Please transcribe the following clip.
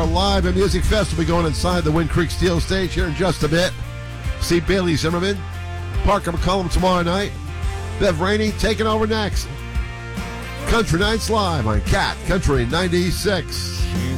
our live and music fest will be going inside the Wind Creek Steel Stage here in just a bit. See Bailey Zimmerman, Parker McCollum tomorrow night. Bev Rainey taking over next. Country Nights Live on Cat Country 96.